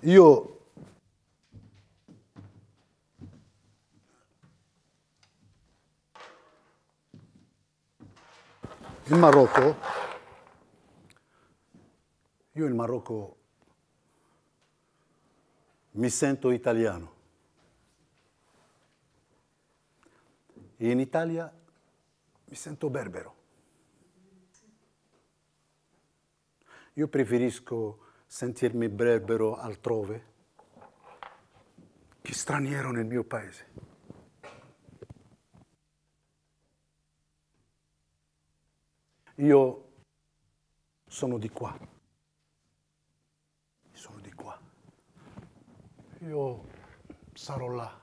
Io in Marocco mi sento italiano. E in Italia mi sento berbero. Io preferisco sentirmi berbero altrove che straniero nel mio paese. Io sono di qua. Sono di qua. Io sarò là.